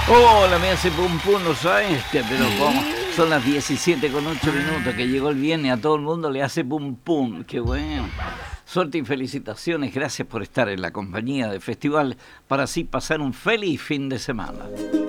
Hola, me hace pum pum, ¿no sabes? Pero ¿cómo? Son las 17:08, que llegó el viernes, a todo el mundo le hace pum pum. Qué bueno. Suerte y felicitaciones, gracias por estar en la compañía de Festival para así pasar un feliz fin de semana.